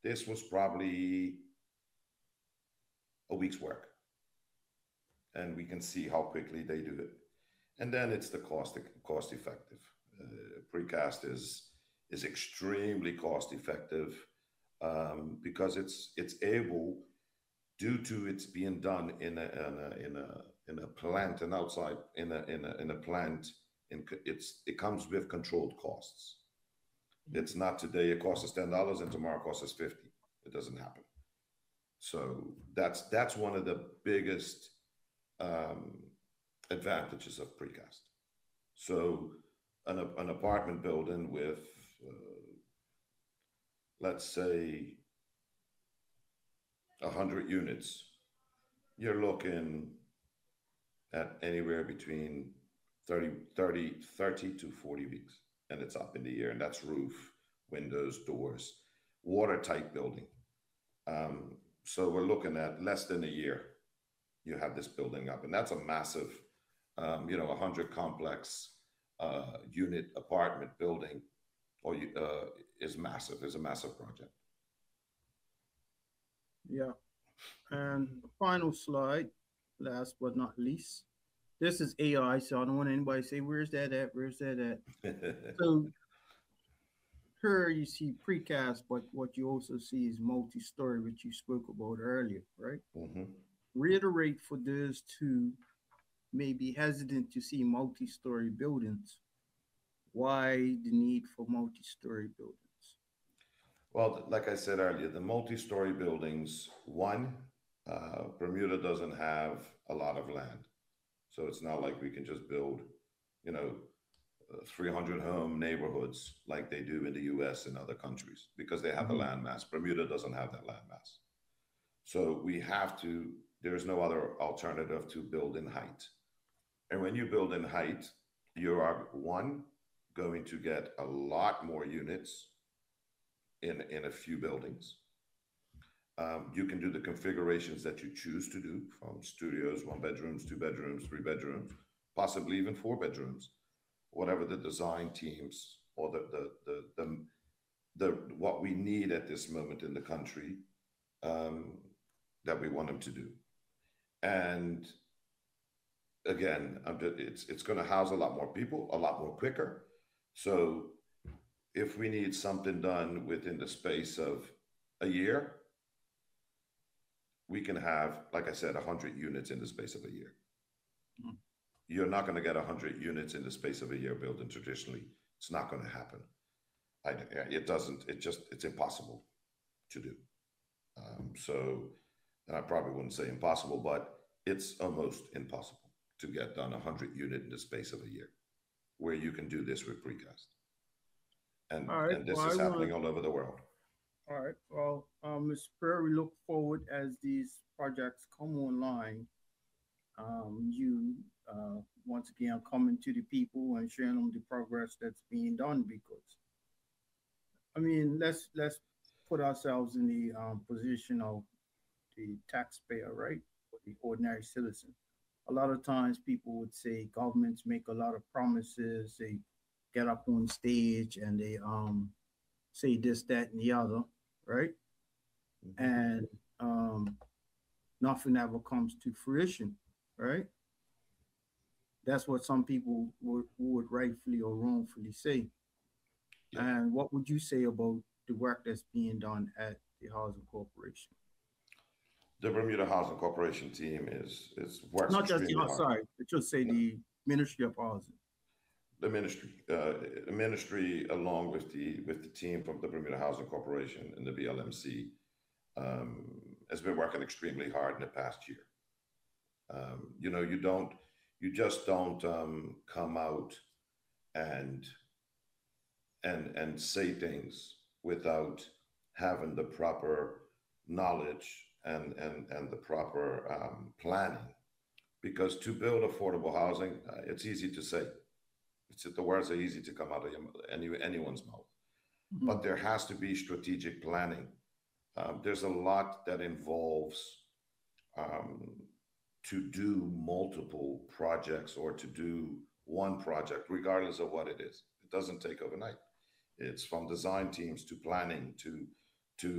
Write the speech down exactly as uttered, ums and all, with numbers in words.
This was probably a week's work, and we can see how quickly they do it. And then it's the cost cost effective. Uh, precast is is extremely cost effective, um, because it's it's able, due to it's being done in a in a in a, in a plant and outside in a in a in a plant. In, it's it comes with controlled costs. It's not today it costs us ten dollars and tomorrow it costs us fifty. It doesn't happen. So that's that's one of the biggest um, advantages of precast. So an, an apartment building with, uh, let's say, one hundred units, you're looking at anywhere between thirty, thirty, thirty to forty weeks. And it's up in the air. And that's roof, windows, doors, watertight building. Um, so we're looking at less than a year. You have this building up. And that's a massive, um, you know, one hundred complex uh, unit apartment building, or uh, is massive, is a massive project. Yeah. And the final slide, last but not least. This is A I, so I don't want anybody to say, where's that at? Where's that at? So here you see precast, but what you also see is multi-story, which you spoke about earlier, right? Hmm. Reiterate for those who may be hesitant to see multi-story buildings. Why the need for multi-story buildings? Well, like I said earlier, the multi-story buildings, one, uh, Bermuda doesn't have a lot of land. So it's not like we can just build, you know, uh, three hundred home neighborhoods like they do in the U S and other countries, because they have the Mhm. land mass. Bermuda doesn't have that land mass. So we have to, there's no other alternative to build in height. And when you build in height, you are, one, going to get a lot more units in, in a few buildings. Um, you can do the configurations that you choose to do, from studios, one bedrooms, two bedrooms, three bedrooms, possibly even four bedrooms, whatever the design teams or the the the the, the what we need at this moment in the country, um, that we want them to do. And again, it's it's going to house a lot more people, a lot more quicker. So if we need something done within the space of a year, we can have, like I said, one hundred units in the space of a year. Mm. You're not going to get one hundred units in the space of a year building traditionally. It's not going to happen. I, it doesn't, it just, it's impossible to do. Um, so, and I probably wouldn't say impossible, but it's almost impossible to get done one hundred unit in the space of a year, where you can do this with precast. And, All right. and Well, this I is want happening all over the world. All right. Well, um, miz Spur, we look forward as these projects come online. Um, you uh, once again coming to the people and sharing them the progress that's being done. Because I mean, let's let's put ourselves in the um, position of the taxpayer, right, or the ordinary citizen. A lot of times, people would say governments make a lot of promises. They get up on stage and they um, say this, that, and the other, right? Mm-hmm. And um, nothing ever comes to fruition, right? That's what some people would, would rightfully or wrongfully say. Yep. And what would you say about the work that's being done at the Housing Corporation? The Bermuda Housing Corporation team is, is works Not just the extremely hard. outside, but just say No, the Ministry of Housing. the ministry, uh, the ministry, along with the with the team from the Bermuda Housing Corporation and the B L M C, um, has been working extremely hard in the past year. Um, you know, you don't, you just don't um, come out and and and say things without having the proper knowledge and and and the proper um, planning. Because to build affordable housing, uh, it's easy to say. It's the words are easy to come out of your, any, anyone's mouth, Mhm. but there has to be strategic planning. Um, there's a lot that involves, um, to do multiple projects or to do one project, regardless of what it is. It doesn't take overnight. It's from design teams to planning to